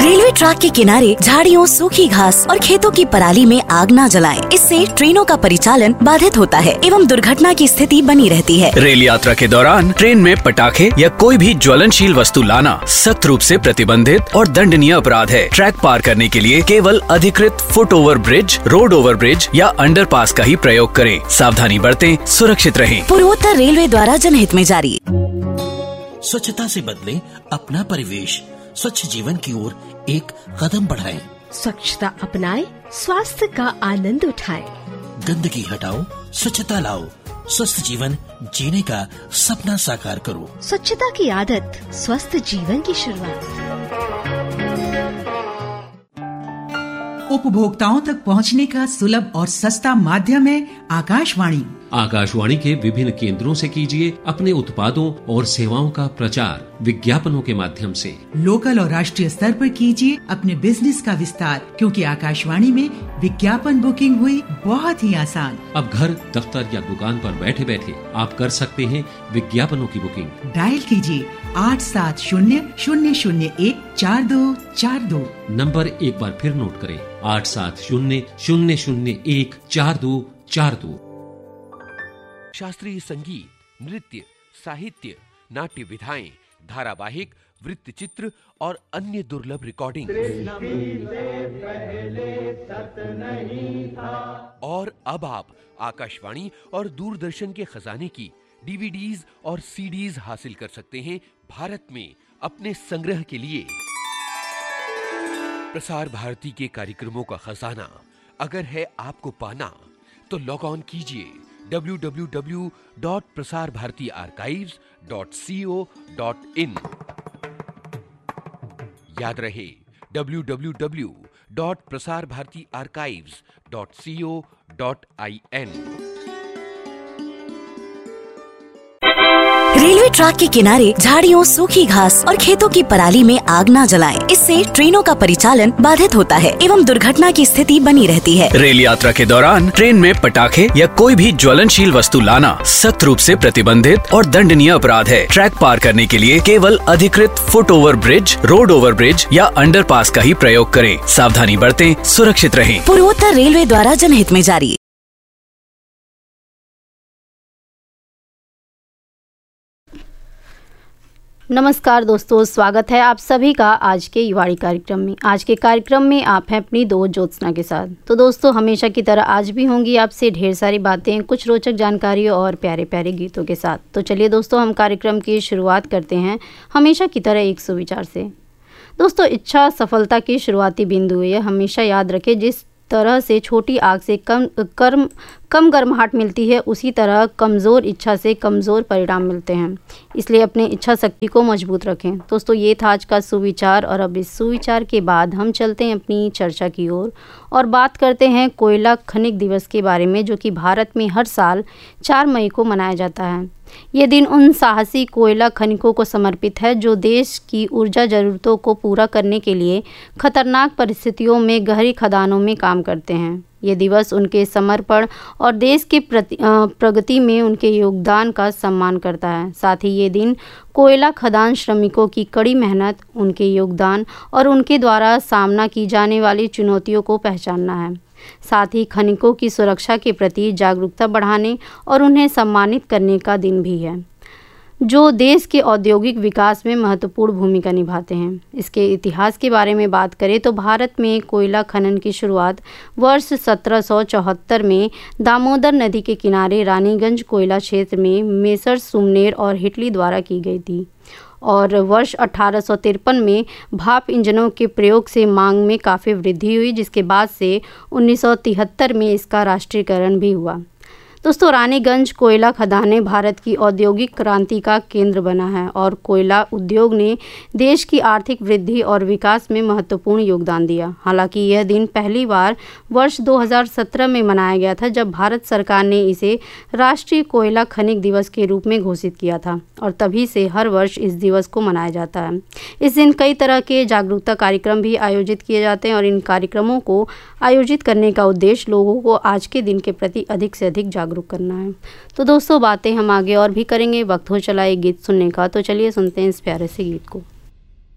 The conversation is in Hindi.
रेलवे ट्रैक के किनारे झाड़ियों, सूखी घास और खेतों की पराली में आग न जलाएं। इससे ट्रेनों का परिचालन बाधित होता है एवं दुर्घटना की स्थिति बनी रहती है। रेल यात्रा के दौरान ट्रेन में पटाखे या कोई भी ज्वलनशील वस्तु लाना सख्त रूप से प्रतिबंधित और दंडनीय अपराध है। ट्रैक पार करने के लिए केवल अधिकृत foot over bridge, road over bridge या अंडरपास का ही प्रयोग करें। सावधानी बरतें, सुरक्षित रहें। पूर्वोत्तर रेलवे द्वारा जनहित में जारी। स्वच्छता से बदले अपना परिवेश, स्वच्छ जीवन की ओर एक कदम बढ़ाएं। स्वच्छता अपनाएं, स्वास्थ्य का आनंद उठाएं। गंदगी हटाओ, स्वच्छता लाओ, स्वस्थ जीवन जीने का सपना साकार करो। स्वच्छता की आदत, स्वस्थ जीवन की शुरुआत। उपभोक्ताओं तक पहुंचने का सुलभ और सस्ता माध्यम है आकाशवाणी। आकाशवाणी के विभिन्न केंद्रों से कीजिए अपने उत्पादों और सेवाओं का प्रचार विज्ञापनों के माध्यम से। लोकल और राष्ट्रीय स्तर पर कीजिए अपने बिजनेस का विस्तार, क्योंकि आकाशवाणी में विज्ञापन बुकिंग हुई बहुत ही आसान। अब घर, दफ्तर या दुकान पर बैठे बैठे आप कर सकते हैं विज्ञापनों की बुकिंग। डायल कीजिए 8700014242। नंबर एक बार फिर नोट करें, 8700014242। शास्त्रीय संगीत, नृत्य, साहित्य, नाट्य विधाएं, धारावाहिक, वृत्तचित्र और अन्य दुर्लभ रिकॉर्डिंग। और अब आप आकाशवाणी और दूरदर्शन के खजाने की डीवीडीज और सीडीज हासिल कर सकते हैं भारत में अपने संग्रह के लिए। प्रसार भारती के कार्यक्रमों का खजाना अगर है आपको पाना, तो लॉग ऑन कीजिए www.prasarbharatiarchives.co.in। याद रहे www.prasarbharatiarchives.co.in। रेलवे ट्रैक के किनारे झाड़ियों, सूखी घास और खेतों की पराली में आग न जलाएं। इससे ट्रेनों का परिचालन बाधित होता है एवं दुर्घटना की स्थिति बनी रहती है। रेल यात्रा के दौरान ट्रेन में पटाखे या कोई भी ज्वलनशील वस्तु लाना सख्त रूप से प्रतिबंधित और दंडनीय अपराध है। ट्रैक पार करने के लिए केवल अधिकृत foot over bridge, road over bridge या अंडरपास का ही प्रयोग करें। सावधानी बरतें, सुरक्षित रहें। पूर्वोत्तर रेलवे द्वारा जनहित में जारी। नमस्कार दोस्तों, स्वागत है आप सभी का आज के युवाणी कार्यक्रम में। आज के कार्यक्रम में आप हैं अपनी दो ज्योत्सना के साथ। तो दोस्तों, हमेशा की तरह आज भी होंगी आपसे ढेर सारी बातें, कुछ रोचक जानकारी और प्यारे प्यारे गीतों के साथ। तो चलिए दोस्तों, हम कार्यक्रम की शुरुआत करते हैं हमेशा की तरह एक सुविचार से। दोस्तों, इच्छा सफलता की शुरुआती बिंदु है। यह हमेशा याद रखें, जिस तरह से छोटी आग से कम गर्माहट मिलती है, उसी तरह कमज़ोर इच्छा से कमज़ोर परिणाम मिलते हैं। इसलिए अपने इच्छा शक्ति को मजबूत रखें। दोस्तों, ये था आज का सुविचार। और अब इस सुविचार के बाद हम चलते हैं अपनी चर्चा की ओर और बात करते हैं कोयला खनिक दिवस के बारे में, जो कि भारत में हर साल 4 मई को मनाया जाता है। ये दिन उन साहसी कोयला खनिकों को समर्पित है जो देश की ऊर्जा ज़रूरतों को पूरा करने के लिए खतरनाक परिस्थितियों में गहरी खदानों में काम करते हैं। ये दिवस उनके समर्पण और देश की प्रगति में उनके योगदान का सम्मान करता है। साथ ही ये दिन कोयला खदान श्रमिकों की कड़ी मेहनत, उनके योगदान और उनके द्वारा सामना की जाने वाली चुनौतियों को पहचानना है। साथ ही खनिकों की सुरक्षा के प्रति जागरूकता बढ़ाने और उन्हें सम्मानित करने का दिन भी है, जो देश के औद्योगिक विकास में महत्वपूर्ण भूमिका निभाते हैं। इसके इतिहास के बारे में बात करें तो भारत में कोयला खनन की शुरुआत वर्ष 1774 में दामोदर नदी के किनारे रानीगंज कोयला क्षेत्र में मेसर्स सुमनेर और हिटली द्वारा की गई थी। और वर्ष 1853 में भाप इंजनों के प्रयोग से मांग में काफ़ी वृद्धि हुई, जिसके बाद से 1973 में इसका राष्ट्रीयकरण भी हुआ। दोस्तों, रानीगंज कोयला खदानें भारत की औद्योगिक क्रांति का केंद्र बना है और कोयला उद्योग ने देश की आर्थिक वृद्धि और विकास में महत्वपूर्ण योगदान दिया। हालांकि यह दिन पहली बार वर्ष 2017 में मनाया गया था, जब भारत सरकार ने इसे राष्ट्रीय कोयला खनिक दिवस के रूप में घोषित किया था और तभी से हर वर्ष इस दिवस को मनाया जाता है। इस दिन कई तरह के जागरूकता कार्यक्रम भी आयोजित किए जाते हैं और इन कार्यक्रमों को आयोजित करने का उद्देश्य लोगों को आज के दिन के प्रति अधिक से अधिक जागरूक करना है। तो दोस्तों, बातें हम आगे और भी करेंगे। वक्त हो चला एक गीत सुनने का, तो चलिए सुनते हैं इस प्यारे से गीत को।